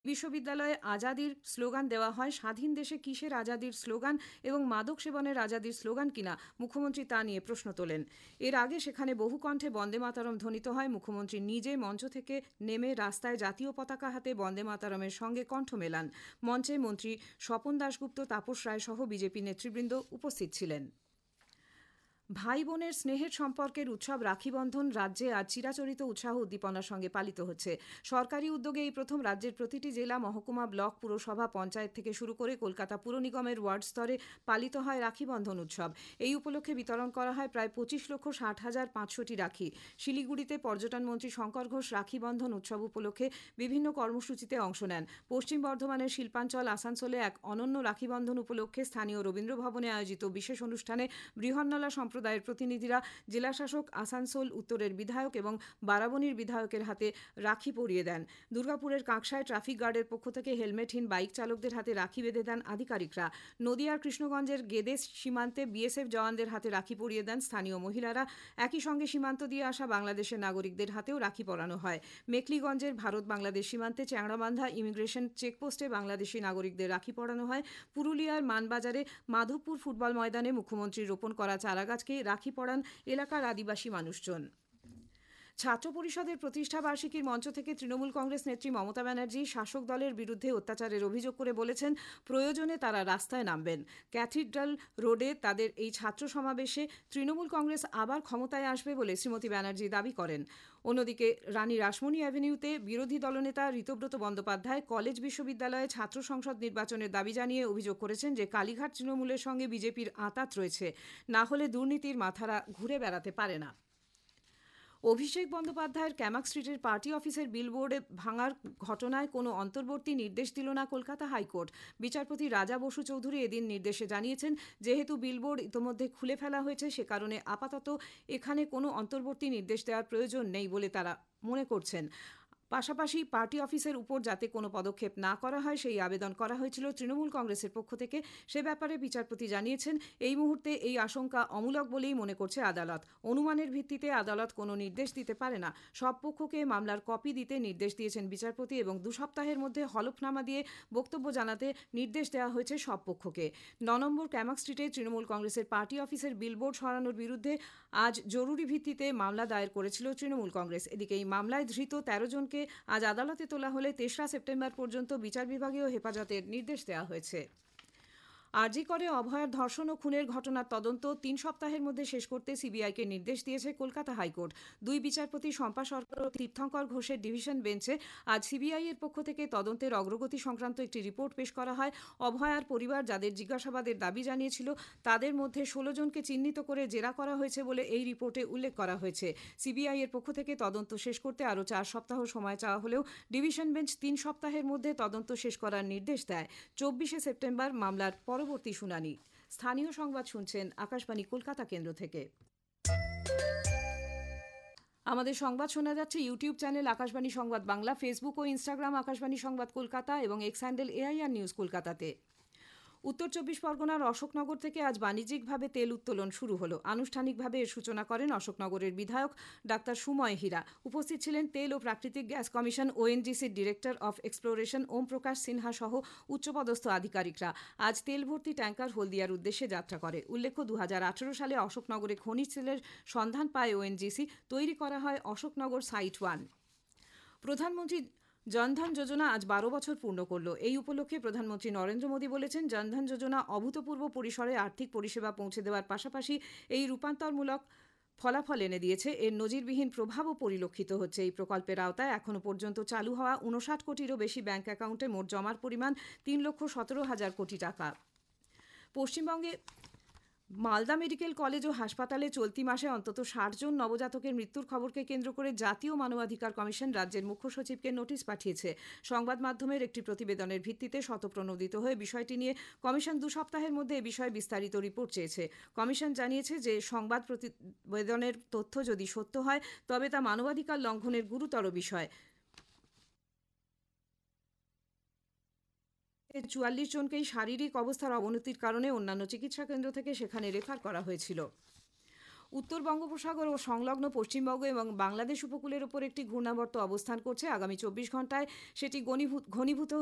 বিশ্ববিদ্যালয়ে আজাদির স্লোগান দেওয়া হয়। স্বাধীন দেশে কিসের আজাদির স্লোগান এবং মাদক সেবনের আজাদির স্লোগান কিনা মুখ্যমন্ত্রী তা নিয়ে প্রশ্ন তোলেন। এর আগে সেখানে বহু কণ্ঠে বন্দে মাতরম ধ্বনিত হয়। মুখ্যমন্ত্রী নিজে মঞ্চ থেকে নেমে রাস্তায় জাতীয় পতাকা হাতে বন্দে মাতরমের সঙ্গে কণ্ঠ মেলান। মঞ্চে মন্ত্রী স্বপন দাশগুপ্ত, তাপস রায় সহ বিজেপি নেতৃবৃন্দ উপস্থিত ছিলেন। ভাই বোনের স্নেহের সম্পর্কের উৎসব রাখীবন্ধন রাজ্যে আজ চিরাচরিত উৎসাহ উদ্দীপনার সঙ্গে পালিত হচ্ছে। সরকারি উদ্যোগে এই প্রথম রাজ্যের প্রতিটি জেলা, মহকুমা, ব্লক, পুরসভা, পঞ্চায়েত থেকে শুরু করে কলকাতা পুর নিগমের ওয়ার্ড স্তরে পালিত হয় রাখীবন্ধন উৎসব। এই উপলক্ষে বিতরণ করা হয় প্রায় 25,60,500টি রাখি। শিলিগুড়িতে পর্যটন মন্ত্রী শঙ্কর ঘোষ রাখীবন্ধন উৎসব উপলক্ষে বিভিন্ন কর্মসূচিতে অংশ নেন। পশ্চিম বর্ধমানের শিল্পাঞ্চল আসানসোলে এক অনন্য রাখীবন্ধন উপলক্ষে স্থানীয় রবীন্দ্র ভবনে আয়োজিত বিশেষ অনুষ্ঠানে বৃহন্নলা সম্প্রদায়ের প্রতিনিধিরা জেলাশাসক, আসানসোল উত্তরের বিধায়ক এবং বারাবণীর বিধায়কের হাতে রাখি পরিয়ে দেন। দুর্গাপুরের কাঁকসায় ট্রাফিক গার্ডের পক্ষ থেকে হেলমেটহীন বাইক চালকদের হাতে রাখি বেঁধে দেন আধিকারিকরা। নদিয়ার কৃষ্ণগঞ্জের গেদে সীমান্তে বিএসএফ জওয়ানদের হাতে রাখি পরিয়ে দেন স্থানীয় মহিলারা। একই সঙ্গে সীমান্ত দিয়ে আসা বাংলাদেশের নাগরিকদের হাতেও রাখি পরানো হয়। মেখলিগঞ্জের ভারত বাংলাদেশ সীমান্তে চ্যাংড়াবান্ধা ইমিগ্রেশন চেকপোস্টে বাংলাদেশি নাগরিকদের রাখি পরানো হয়। পুরুলিয়ার মানবাজারে মাধবপুর ফুটবল ময়দানে মুখ্যমন্ত্রী রোপণ করা চারাগাছকে রাখি পরান এলাকার আদিবাসী মানুষজন। ছাত্র পরিষদের প্রতিষ্ঠা বার্ষিকীর মঞ্চ থেকে তৃণমূল কংগ্রেস নেত্রী মমতা ব্যানার্জি শাসক দলের বিরুদ্ধে অত্যাচারের অভিযোগ করে বলেছেন, প্রয়োজনে তারা রাস্তায় নামবেন। ক্যাথিড্রাল রোডে তাদের এই ছাত্র সমাবেশে তৃণমূল কংগ্রেস আবার ক্ষমতায় আসবে বলে শ্রীমতী ব্যানার্জি দাবি করেন। অন্যদিকে রানী রাসমণি অ্যাভিনিউতে বিরোধী দলনেতা ঋতব্রত বন্দ্যোপাধ্যায় কলেজ বিশ্ববিদ্যালয়ে ছাত্র সংসদ নির্বাচনের দাবি জানিয়ে অভিযোগ করেছেন যে কালীঘাট তৃণমূলের সঙ্গে বিজেপির আঁতাত রয়েছে, না হলে দুর্নীতির মাথারা ঘুরে বেড়াতে পারে না। অভিষেক বন্দ্যোপাধ্যায়ের ক্যামাক স্ট্রিটের পার্টি অফিসের বিলবোর্ডে ভাঙার ঘটনায় কোনো অন্তর্বর্তী নির্দেশ দিল না কলকাতা হাইকোর্ট। বিচারপতি রাজা বসু চৌধুরী এদিন নির্দেশে জানিয়েছেন, যেহেতু বিলবোর্ড ইতোমধ্যে খুলে ফেলা হয়েছে, সে কারণে আপাতত এখানে কোনো অন্তর্বর্তী নির্দেশ দেওয়ার প্রয়োজন নেই বলে তারা মনে করছেন। পাশাপাশি পার্টি অফিসের উপর যাতে কোনো পদক্ষেপ না করা হয় সেই আবেদন করা হয়েছিল তৃণমূল কংগ্রেসের পক্ষ থেকে। সে ব্যাপারে বিচারপতি জানিয়েছেন, এই মুহূর্তে এই আশঙ্কা অমূলক বলেই মনে করছে আদালত। অনুমানের ভিত্তিতে আদালত কোনো নির্দেশ দিতে পারে না। সব পক্ষকে মামলার কপি দিতে নির্দেশ দিয়েছেন বিচারপতি এবং 2 সপ্তাহের মধ্যে হলফনামা দিয়ে বক্তব্য জানাতে নির্দেশ দেওয়া হয়েছে সব পক্ষকে। 9 নম্বর ক্যামাক স্ট্রিটে তৃণমূল কংগ্রেসের পার্টি অফিসের বিলবোর্ড সরানোর বিরুদ্ধে আজ জরুরি ভিত্তিতে মামলা দায়ের করেছিল তৃণমূল কংগ্রেস। এদিকে এই মামলায় ধৃত 13 জনকে আজ আদালতে তোলা হলে 3রা সেপ্টেম্বর পর্যন্ত বিচার বিভাগীয় হেফাজতের নির্দেশ দেওয়া হয়েছে। আরজি করে অভয়ার ধর্ষণ ও খুনের ঘটনার তদন্ত 3 সপ্তাহের মধ্যে শেষ করতে সিবিআইকে নির্দেশ দিয়েছে কলকাতা হাইকোর্ট। 2 বিচারপতি শম্পা সরকার ও তীর্থঙ্কর ঘোষের ডিভিশন বেঞ্চে আজ সিবিআই এর পক্ষ থেকে তদন্তের অগ্রগতি সংক্রান্ত একটি রিপোর্ট পেশ করা হয়। অভয়ার পরিবার যাদের জিজ্ঞাসাবাদের দাবি জানিয়েছিল, তাদের মধ্যে 16 জনকে চিহ্নিত করে জেরা করা হয়েছে বলে এই রিপোর্টে উল্লেখ করা হয়েছে। সিবিআই এর পক্ষ থেকে তদন্ত শেষ করতে আরও 4 সপ্তাহ সময় চাওয়া হলেও ডিভিশন বেঞ্চ 3 সপ্তাহের মধ্যে তদন্ত শেষ করার নির্দেশ দেয়। 24শে সেপ্টেম্বর মামলার পরবর্তী শুনানি। স্থানীয় সংবাদ শুনছেন আকাশবাণী কলকাতা কেন্দ্র থেকে। আমাদের সংবাদ শোনা যাচ্ছে ইউটিউব চ্যানেল আকাশবাণী সংবাদ বাংলা, ফেসবুক ও ইনস্টাগ্রাম আকাশবাণী সংবাদ কলকাতা এবং এক্স হ্যান্ডেল এআইআর নিউজ কলকাতাতে। উত্তর 24 পরগনার অশোকনগর থেকে আজ বাণিজ্যিকভাবে তেল উত্তোলন শুরু হলো। আনুষ্ঠানিকভাবে এর সূচনা করেন অশোকনগরের বিধায়ক ডাক্তার সুময় হীরা। উপস্থিত ছিলেন তেল ও প্রাকৃতিক gas commission ওএনজিসির director of exploration ওম প্রকাশ সিনহা সহ উচ্চপদস্থ আধিকারিকরা। আজ তেল ভর্তি ট্যাঙ্কার হলদিয়ার উদ্দেশ্যে যাত্রা করে। উল্লেখ্য, 2018 সালে অশোকনগরে খনিজ তেলের সন্ধান পায় ওএনজিসি। তৈরি করা হয় অশোকনগর সাইট 1। প্রধানমন্ত্রী জনধন যোজনা আজ 12 বছর পূর্ণ করল। এই উপলক্ষে প্রধানমন্ত্রী নরেন্দ্র মোদী বলেছেন, জনধন যোজনা অভূতপূর্ব পরিসরে আর্থিক পরিষেবা পৌঁছে দেওয়ার পাশাপাশি এই রূপান্তরমূলক ফলাফল এনে দিয়েছে। এর নজিরবিহীন প্রভাবও পরিলক্ষিত হচ্ছে। এই প্রকল্পের আওতায় এখনও পর্যন্ত চালু হওয়া 59 কোটিরও বেশি ব্যাংক অ্যাকাউন্টে মোট জমার পরিমাণ 3,17,000 কোটি টাকা। পশ্চিমবঙ্গে মালদা মেডিকেল কলেজ ও হাসপাতালে চলতি মাসে অন্তত 60 জন নবজাতকের মৃত্যুর খবরকে কেন্দ্র করে জাতীয় মানবাধিকার কমিশন রাজ্যের মুখ্য সচিবকে নোটিশ পাঠিয়েছে। সংবাদ মাধ্যমের একটি প্রতিবেদনের ভিত্তিতে স্বতঃপ্রণোদিত হয়ে বিষয়টি নিয়ে কমিশন 2 সপ্তাহের মধ্যে এ বিষয়ে বিস্তারিত রিপোর্ট চেয়েছে। কমিশন জানিয়েছে যে সংবাদ প্রতিবেদনের তথ্য যদি সত্য হয় তবে তা মানবাধিকার লঙ্ঘনের গুরুতর বিষয়। 44 জনকেই শারীরিক অবস্থার অবনতির কারণে অন্যান্য চিকিৎসা কেন্দ্র থেকে সেখানে রেফার করা হয়েছিল। উত্তর বঙ্গোপসাগর ও সংলগ্ন পশ্চিমবঙ্গ এবং বাংলাদেশ উপকূলের ওপর একটি ঘূর্ণাবর্ত অবস্থান করছে। আগামী 24 ঘন্টায় সেটি ঘনীভূত